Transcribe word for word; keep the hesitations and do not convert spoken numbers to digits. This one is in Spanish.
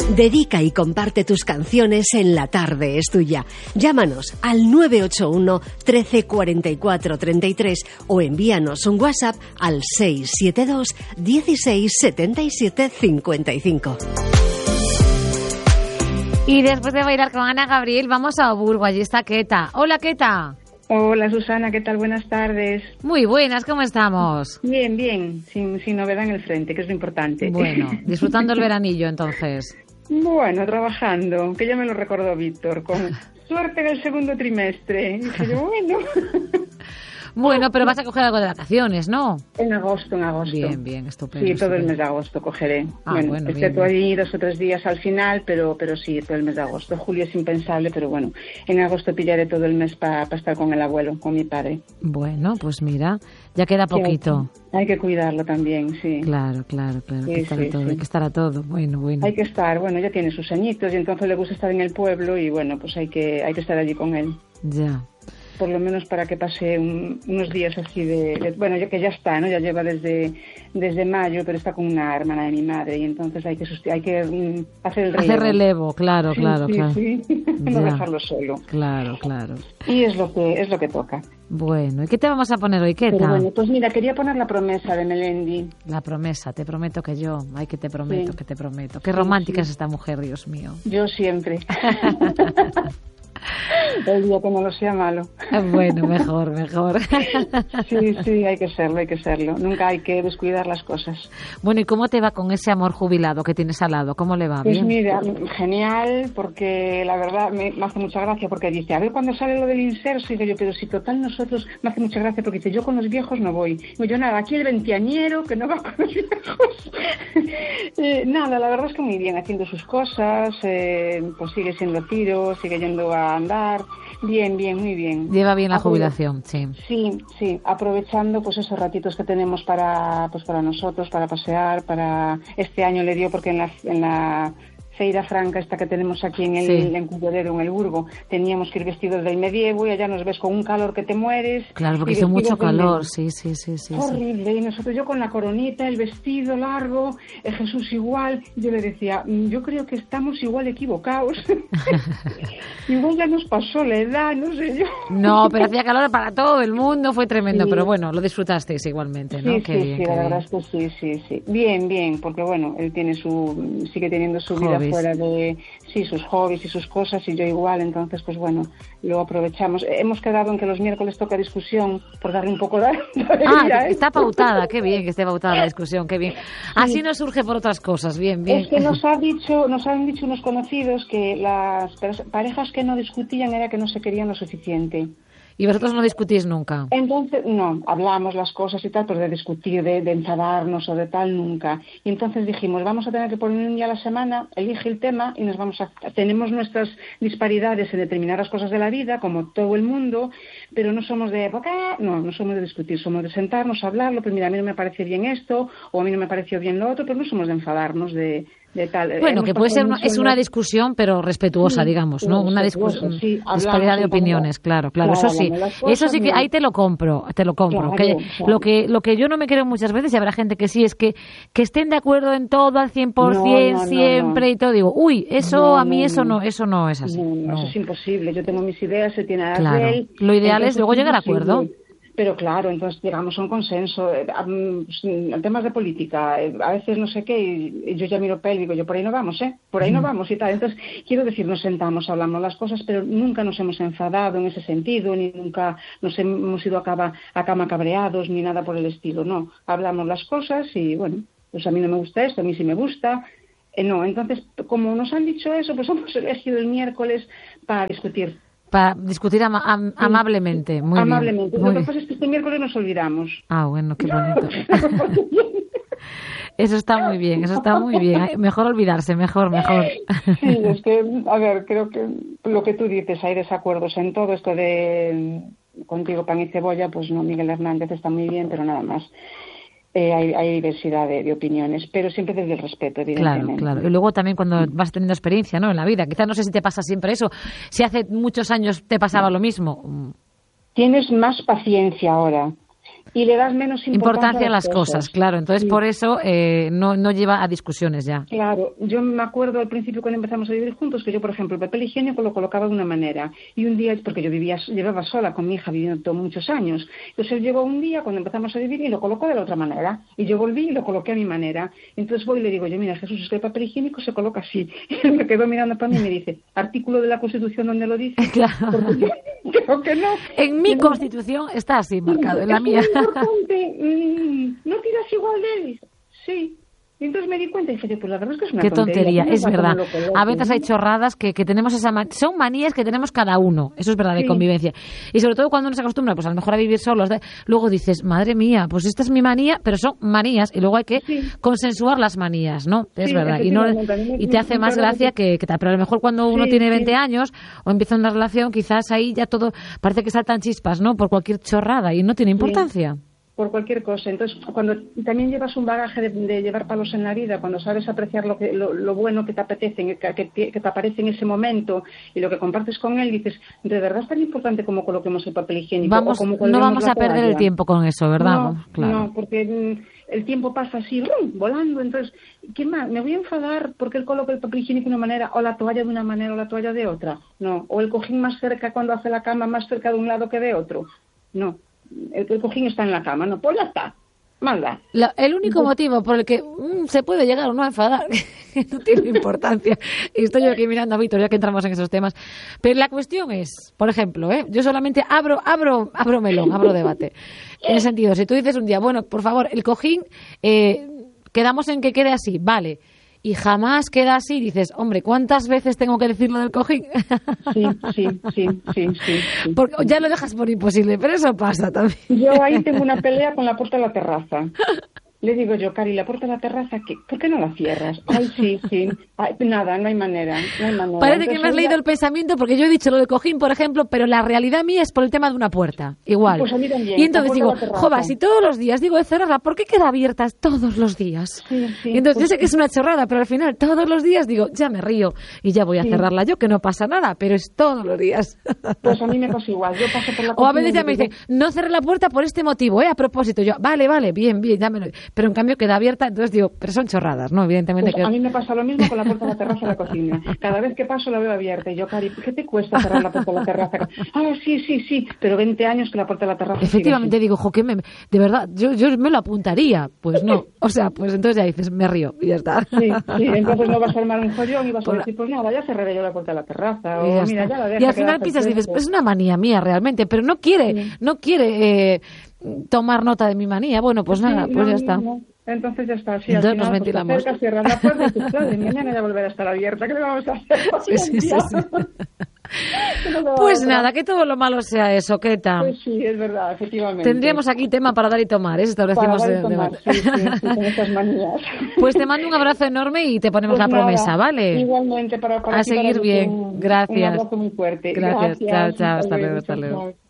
Dedica y comparte tus canciones en La Tarde es Tuya. Llámanos al nueve ocho uno, trece, cuarenta y cuatro, treinta y tres o envíanos un WhatsApp al seis siete dos, dieciséis, setenta y siete, cincuenta y cinco. Y después de bailar con Ana Gabriel, vamos a Oburgo. Allí está Queta. Hola, Queta. Hola, Susana, ¿qué tal? Buenas tardes. Muy buenas, ¿cómo estamos? Bien, bien, sin, sin novedad en el frente, que es lo importante. Bueno, disfrutando el veranillo, entonces. Bueno, trabajando, que ya me lo recordó Víctor, con suerte en el segundo trimestre. Y dije yo, bueno... Bueno, pero vas a coger algo de vacaciones, ¿no? En agosto, en agosto. Bien, bien, estupendo. Sí, todo estupendo. el mes de agosto cogeré. Ah, bueno, bueno, excepto bien, bien. ahí dos o tres días al final, pero pero sí, todo el mes de agosto. Julio es impensable, pero bueno, en agosto pillaré todo el mes para pa estar con el abuelo, con mi padre. Bueno, pues mira, ya queda poquito. Sí, hay que cuidarlo también, sí. Claro, claro, claro, Sí, hay que estar sí, a todo, sí. hay que estar a todo. Bueno, bueno. Hay que estar, bueno, ya tiene sus añitos y entonces le gusta estar en el pueblo y bueno, pues hay que hay que estar allí con él. Ya. Por lo menos para que pase un, unos días así de, de... Bueno, ya que ya está, ¿no? Ya lleva desde desde mayo, pero está con una hermana de mi madre y entonces hay que susti- hay que um, hacer el relevo. Hacer relevo, claro, Sí, claro, sí, claro. sí. No Ya. dejarlo solo. Claro, claro. Y es lo que es lo que toca. Bueno, ¿y qué te vamos a poner hoy, Queta? Pero bueno, pues mira, quería poner La Promesa de Melendi. La promesa, te prometo que yo, ay, que te prometo, Sí. que te prometo. Qué Sí, romántica sí. es esta mujer, Dios mío. Yo siempre. El día que no lo sea malo. Bueno, mejor, mejor. Sí, sí, hay que serlo, hay que serlo. Nunca hay que descuidar las cosas. Bueno, ¿y cómo te va con ese amor jubilado que tienes al lado? ¿Cómo le va? Pues ¿Bien? mira, genial, porque la verdad me, me hace mucha gracia, porque dice, a ver cuando sale lo del inserso, y digo yo, pero si total nosotros, me hace mucha gracia, porque dice, yo con los viejos no voy. Digo yo, nada, aquí el veinteañero que no va con los viejos. eh, nada, la verdad es que muy bien, haciendo sus cosas, eh, pues sigue siendo tiro, sigue yendo a andar, bien, bien, muy bien. Lleva bien la Aprove- jubilación, sí. Sí, sí, aprovechando pues esos ratitos que tenemos para pues para nosotros, para pasear, para este año le dio porque en la en la Feira Franca esta que tenemos aquí en el Sí. en Cullerero, en el Burgo, teníamos que ir vestidos del medievo y allá nos ves con un calor que te mueres. Claro, porque y hizo vestidos mucho del calor, medievo. sí, sí, sí, sí. sí. Horrible, y nosotros yo con la coronita, el vestido largo, eh, Jesús igual, yo le decía, "Mm, yo creo que estamos igual equivocados, igual ya nos pasó la edad, no sé yo". No, pero hacía calor para todo el mundo, fue tremendo, Sí. pero bueno, lo disfrutasteis igualmente, ¿no? Sí, Qué sí, bien, sí, qué la bien. verdad es que sí, sí, sí. Bien, bien, porque bueno, él tiene su, sigue teniendo su vida Hobbies. fuera de, sí, sus hobbies y sus cosas, y yo igual, entonces pues bueno, lo aprovechamos. Hemos quedado en que los miércoles toca discusión, por darle un poco de Ah, alegría, que ¿eh? está pautada, qué bien que esté pautada la discusión, qué bien. Así no surge por otras cosas, bien, bien. Es que nos ha dicho, nos han dicho unos conocidos que las pers- parejas que no discutían era que no se querían lo suficiente. Y vosotros no discutís nunca. Entonces, no, hablamos las cosas y tal, pero de discutir, de, de enfadarnos o de tal, nunca. Y entonces dijimos, vamos a tener que poner un día a la semana, elige el tema y nos vamos a... Tenemos nuestras disparidades en determinadas cosas de la vida, como todo el mundo, pero no somos de época, no, no somos de discutir, somos de sentarnos, hablarlo, pues mira, a mí no me parece bien esto, o a mí no me pareció bien lo otro, pero no somos de enfadarnos, de... de tal. Bueno, Hemos que puede ser pasado una, mucho es en una la- discusión, pero respetuosa, Sí, digamos, sí, ¿no? Una respetuosa, discusión, sí, hablamos disparidad de en cómo- opiniones, claro, claro, Claro, eso sí, hablamos las cosas, eso sí que mira. ahí te lo compro, te lo compro. Claro, que claro. lo que lo que yo no me creo muchas veces, y habrá gente que sí, es que que estén de acuerdo en todo al cien por No, ciento no, no, siempre no. y todo. Digo, uy, eso No, a mí no, eso no. no, eso no es así. No, no, no. eso es imposible. Yo tengo mis ideas, él tiene las Claro. de él. Lo ideal es entonces luego llegar a imposible. acuerdo. Pero claro, entonces llegamos a un consenso. eh, am, pues, En temas de política, eh, a veces no sé qué, y, y yo ya miro para él y digo, yo por ahí no vamos, ¿eh? Por ahí no vamos y tal. Entonces, quiero decir, nos sentamos, hablamos las cosas, pero nunca nos hemos enfadado en ese sentido, ni nunca nos hemos ido a cama, a cama cabreados, ni nada por el estilo, no. Hablamos las cosas y, bueno, pues a mí no me gusta esto, a mí sí me gusta. Eh, no, entonces, como nos han dicho eso, pues hemos elegido el miércoles para discutir. Para discutir ama- am- amablemente, muy Amablemente. bien. Lo muy que bien. pasa es que este miércoles nos olvidamos. Ah, bueno, qué bonito. Eso está muy bien, eso está muy bien. Ay, mejor olvidarse, mejor, mejor. Sí, es que, a ver, creo que lo que tú dices, hay desacuerdos en todo esto de contigo pan y cebolla, pues no, Miguel Hernández está muy bien, pero nada más. Eh, hay, hay diversidad de, de opiniones, pero siempre desde el respeto, Claro, evidentemente. claro. Y luego también cuando vas teniendo experiencia, ¿no? En la vida. Quizás no sé si te pasa siempre eso. Si hace muchos años te pasaba lo mismo. Tienes más paciencia ahora. y le das menos importancia, importancia a las cosas. cosas, claro. Entonces, sí. por eso eh, no, no lleva a discusiones ya. Claro. Yo me acuerdo al principio cuando empezamos a vivir juntos que yo, por ejemplo, el papel higiénico lo colocaba de una manera. Y un día, porque yo vivía, llevaba sola con mi hija viviendo todos muchos años. Entonces él llegó un día cuando empezamos a vivir y lo colocó de la otra manera. Y yo volví y lo coloqué a mi manera. Entonces voy y le digo, yo, mira, Jesús, es que el papel higiénico se coloca así. Y él me quedó mirando para mí y me dice, artículo de la Constitución donde lo dice. Claro. Porque yo creo que no. En mi Constitución está así marcado, en la mía. ¿No tiras igual de él? Sí. Y entonces me di cuenta y dije, pues la verdad es que es una Qué tontería, tontería. es verdad. A veces hay chorradas que, que tenemos esa man- son manías que tenemos cada uno, eso es verdad, de sí. convivencia. Y sobre todo cuando uno se acostumbra, pues a lo mejor a vivir solos, de, luego dices, madre mía, pues esta es mi manía, pero son manías y luego hay que sí. consensuar las manías, ¿no? Es sí, verdad. Y, no, y te hace más gracia que, que tal. Pero a lo mejor cuando uno sí, tiene veinte sí. años o empieza una relación, quizás ahí ya todo parece que saltan chispas, ¿no? Por cualquier chorrada y no tiene importancia. Sí. Por cualquier cosa. Entonces, cuando también llevas un bagaje de, de llevar palos en la vida, cuando sabes apreciar lo que lo, lo bueno que te apetece, que, que, que te aparece en ese momento y lo que compartes con él, dices, ¿de verdad es tan importante como coloquemos el papel higiénico? Vamos, o como no vamos a perder toalla? El tiempo con eso, ¿verdad? No, claro. no porque el tiempo pasa así, ¡rum!, volando. Entonces, ¿qué más? ¿Me voy a enfadar porque él coloca el papel higiénico de una manera o la toalla de una manera o la toalla de otra? No. O el cojín más cerca cuando hace la cama, más cerca de un lado que de otro. No. El, el cojín está en la cama, no, pues ya está. Manda. La, el único motivo por el que mmm, se puede llegar o no a enfadar no tiene importancia. Y estoy yo aquí mirando a Víctor, ya que entramos en esos temas. Pero la cuestión es, por ejemplo, ¿eh? yo solamente abro, abro, abro melón, abro debate. En el sentido, si tú dices un día, bueno, por favor, el cojín, eh, quedamos en que quede así, vale. Y jamás queda así, dices, hombre, ¿cuántas veces tengo que decir lo del cojín? Sí, sí, sí, sí, sí, sí. Porque ya lo dejas por imposible, pero eso pasa también. Yo ahí tengo una pelea con la puerta de la terraza. Le digo yo, Cari, la puerta de la terraza, ¿qué? ¿Por qué no la cierras? Ay, sí, sí. Ay, nada, no hay manera, no hay manera. Parece Entonces, que me has leído ya... el pensamiento, porque yo he dicho lo de cojín, por ejemplo, pero la realidad mía es por el tema de una puerta. Igual. Pues a mí también, y entonces digo, jova, si todos los días digo de cerrarla, ¿por qué queda abierta todos los días? Sí, sí, y entonces pues yo sé que es una chorrada, pero al final todos los días digo, ya me río y ya voy a sí. cerrarla yo, que no pasa nada, pero es todos los días. Pues a mí me pasa igual, yo paso por la O a veces ya me dicen, no cerré la puerta por este motivo, ¿eh? A propósito. Yo, vale, vale, bien, bien, ya me lo... Pero en cambio queda abierta. Entonces digo, pero son chorradas, ¿no? Evidentemente. Pues que... a mí me pasa lo mismo con la puerta de la terraza de la cocina. Cada vez que paso la veo abierta y yo, Cari, ¿qué te cuesta cerrar la puerta de la terraza? Ah, sí, sí, sí, pero veinte años que la puerta de la terraza. Efectivamente digo, jo, que me, de verdad, yo, yo me lo apuntaría. Pues no, o sea, pues entonces ya dices, me río y ya está. Sí, sí, entonces no vas a armar un follón y vas a decir, pues nada, ya cerraré yo la puerta de la terraza. O y, ya mira, ya la dejo. Y al final piensas y dices, pues es una manía mía realmente, pero no quiere, sí. no quiere eh, tomar nota de mi manía. Bueno, pues nada, sí, pues no, ya está. No. Entonces ya está, sí, entonces al final, nos ventilamos. Pues, acercas, cierras la puerta y dices, claro, mañana ya volverá a estar abierta, ¿qué le vamos a hacer? Sí, sí, sí, sí. Pues nada, que todo lo malo sea eso, ¿qué tal? Pues sí, es verdad, efectivamente. Tendríamos aquí tema para dar y tomar, ¿eh? Establecimos para dar y tomar, sí, sí, sí, con esas manías. Pues te mando un abrazo enorme y te ponemos pues la nada, promesa, ¿vale? Igualmente, para, para a seguir para bien, un, gracias. Un abrazo muy fuerte. Gracias, Gracias. chao, chao, hasta luego, hasta luego.